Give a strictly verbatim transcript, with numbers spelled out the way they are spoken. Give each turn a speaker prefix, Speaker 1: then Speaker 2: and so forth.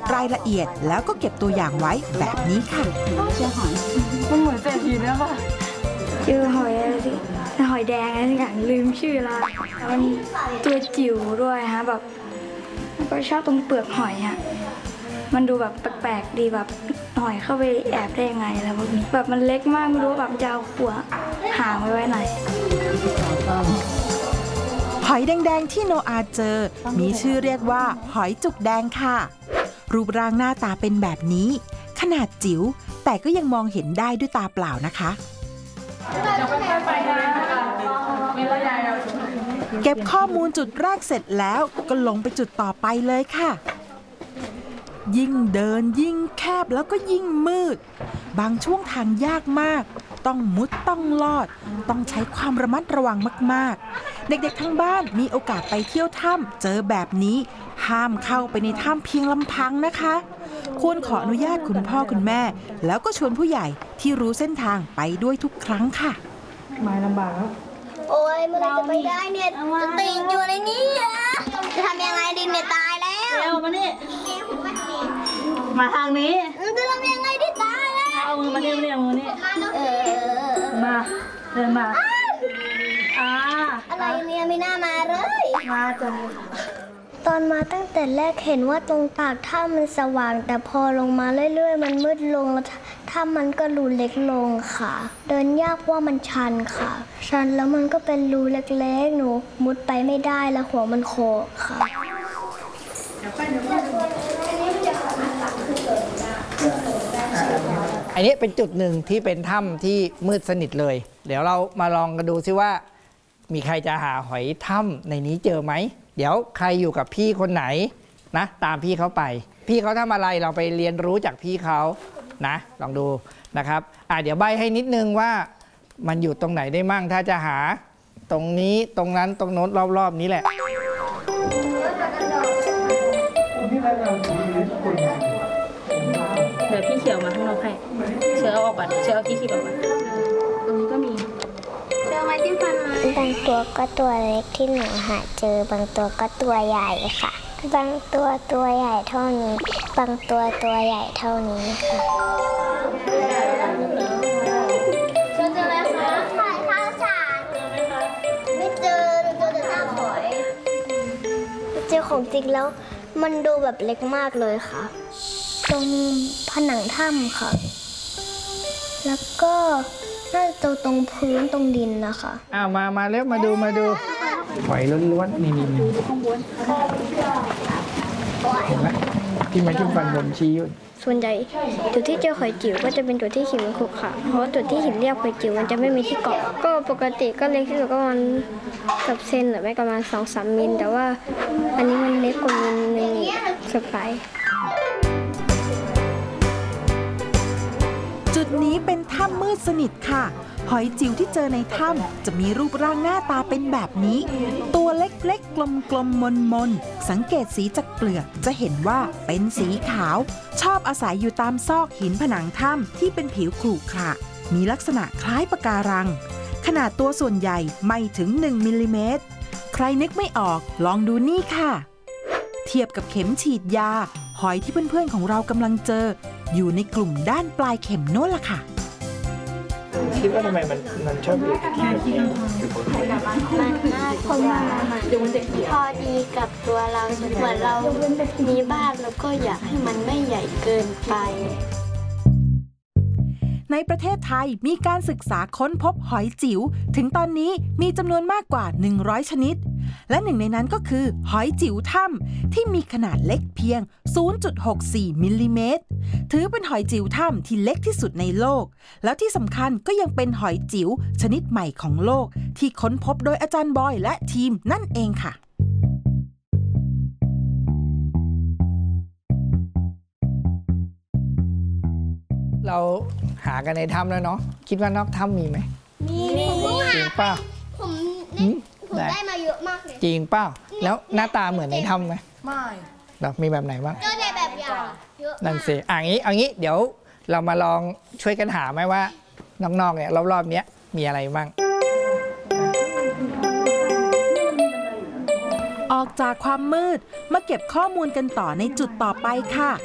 Speaker 1: รายละเอียดแล้วก็เก็บตัวอย่างไว้แบบนี้ค่ะ
Speaker 2: เจอหอยมันเหมือนเศรษฐีนะค่ะเจอหอยอะไรสิหอยแดงอะไรอย่างลืมชื่อละมันตัวจิ๋วด้วยฮะแบบก็ชอบตรงเปลือกหอยฮะมันดูแบบแปลกๆดีแบบหอยเข้าไปแอบได้ยังไงแล้วพวกนี้แบบมันเล็กมากไม่รู้แบบจะเอาหัวหางไว้ไว้ไหน
Speaker 1: หอยแดงๆที่โนอาเจอมีชื่อเรียกว่าหอยจุกแดงค่ะรูปร่างหน้าตาเป็นแบบนี้ขนาดจิ๋วแต่ก็ยังมองเห็นได้ด้วยตาเปล่านะคะเก็บข้อมูลจุดแรกเสร็จแล้วก็ลงไปจุดต่อไปเลยค่ะยิ่งเดินยิ่งแคบแล้วก็ยิ่งมืดบางช่วงทางยากมากต้องมุดต้องลอดต้องใช้ความระมัดระวังมากๆเด็กๆทั้งบ้านมีโอกาสไปเที่ยวถ้ำเจอแบบนี้ห้ามเข้าไปในถ้ำเพียงลำพังนะคะควรขออนุญาตคุณพ่อคุณแม่แล้วก็ชวนผู้ใหญ่ที่รู้เส้นทางไปด้วยทุกครั้งค่ะ
Speaker 2: ไม่ลำบากแล้ว
Speaker 3: โอ้ยเมื่อไรจะไปได้เนี่ยจะติดอยู่ในนี้อะจะทำยังไงดิเนี่ยตายแล้ว
Speaker 4: เร็วมานี่มาทางนี้
Speaker 3: จะทำยังไงดิตายแล้ว
Speaker 4: เอามือมานี่มานี่มือนี่มาเดินมาอ่า
Speaker 3: อะไรเนี่ยไม่น่ามาเลย
Speaker 4: มาจัง
Speaker 3: ตอนมาตั้งแต่แรกเห็นว่าตรงปากถ้ำมันสว่างแต่พอลงมาเรื่อยๆมันมืดลงแล้วถ้ำมันก็รูเล็กลงค่ะเดินยากว่ามันชันค่ะชันแล้วมันก็เป็นรูเล็กๆหนูมุดไปไม่ได้แล้วหัวมันโขกค่ะ
Speaker 5: อันนี้เป็นจุดหนึ่งที่เป็นถ้ำที่มืดสนิทเลยเดี๋ยวเรามาลองกันดูซิว่ามีใครจะหาหอยถ้ำในนี้เจอไหมเดี๋ยวใครอยู่กับพี่คนไหนนะตามพี่เขาไปพี่เขาทำอะไรเราไปเรียนรู้จากพี่เขานะลองดูนะครับอ่ะเดี๋ยวใบให้นิดนึงว่ามันอยู่ตรงไหนได้มั่งถ้าจะหาตรงนี้ตรงนั้นตรงโน้นรอบๆนี้แหละ
Speaker 4: เดี๋ยวพี่เขียวมาข้างนอกให้เชื้อเอาออกก่อนเชื้อเอาที่ขีดออกก่อนตรงนี้ก็มีเชื้อไม้จิ้มฟันไหม
Speaker 3: บางตัวก็ตัวเล็กที่หนูหาเจอบางตัวก็ตัวใหญ่ค่ะบางตัวตัวใหญ่เท่านี้บางตัวตัวใหญ่เท่านี้ค่ะเจออะไรคะถ่ายข้าวสารไม่เจอเจอแต่หน้าหอยเจอของจริงแล้วมันดูแบบเล็กมากเลยค่ะตรงผนังถ้ำค่ะแล้วก็น่าจะตรงพื้นตรงดินนะคะ
Speaker 5: อ้าวมามาเร็วมาดูมาดูหอยล้วนๆนี่นี่นี่เห็นไหมที่มาที่ฟันบนชี้อยู่
Speaker 2: ส่วนใหญ่จุดที่เจอหอยจิ๋วก็จะเป็นจุดที่หินมันขรุขระเพราะจุดที่หินเรียบหอยจิ๋วมันจะไม่มีที่เกาะก็ปกติก็เล็กที่สุดก็ประมาณกับเซนหรือไม่ประมาณสองสามมิลแต่ว่าอันนี้มันเล็กกว่ามิลนึงเซอร์ไพรส์
Speaker 1: จุดนี้เป็นถ้ำมืดสนิทค่ะหอยจิ๋วที่เจอในถ้ำจะมีรูปร่างหน้าตาเป็นแบบนี้ตัวเล็กๆกลมๆมนๆสังเกตสีจากเปลือกจะเห็นว่าเป็นสีขาวชอบอาศัยอยู่ตามซอกหินผนังถ้ำที่เป็นผิวขรุขระมีลักษณะคล้ายปะการังขนาดตัวส่วนใหญ่ไม่ถึงหนึ่งมิลลิเมตรใครนึกไม่ออกลองดูนี่ค่ะเทียบกับเข็มฉีดยาหอยที่เพื่อนๆของเรากำลังเจออยู่ในกลุ่มด้านปลายเข็มโน้นล่ะค่ะ
Speaker 5: คิดว่าทำไมมันมันชอบอยู่ที่แบบนี้
Speaker 3: มันน่าเพราะว่าพอดีกับตัวเราเหมือนเรามีบ้านแล้วก็อยากให้มันไม่ใหญ่เกินไป
Speaker 1: ในประเทศไทยมีการศึกษาค้นพบหอยจิ๋วถึงตอนนี้มีจำนวนมากกว่าหนึ่งร้อยชนิดและหนึ่งในนั้นก็คือหอยจิ๋วถ้ำที่มีขนาดเล็กเพียง ศูนย์จุดหกสี่ มิลลิเมตรถือเป็นหอยจิ๋วถ้ำที่เล็กที่สุดในโลกแล้วที่สำคัญก็ยังเป็นหอยจิ๋วชนิดใหม่ของโลกที่ค้นพบโดยอาจารย์บอยและทีมนั่นเองค่ะ
Speaker 5: เราหากันในถ้ำแล้วเนาะคิดว่านอกถ้ำมีไหม
Speaker 3: มี
Speaker 5: จริงเปล่า
Speaker 3: ผมผมได้มาเยอะมากเลย
Speaker 5: จริงเปล่าแล้วหน้าตาเหมือนในถ้ำไหมไม่เรามีแบบไหนบ้าง
Speaker 3: เจอในแบบอย่างเยอะ
Speaker 5: นั่นสิอ่ะงี้เอางี้เดี๋ยวเรามาลองช่วยกันหาไหมว่าน้องๆเนี่ยรอบๆนี้มีอะไรบ้าง
Speaker 1: ออกจากความมืดมาเก็บข้อมูลกันต่อในจุดต่อไปค่ะ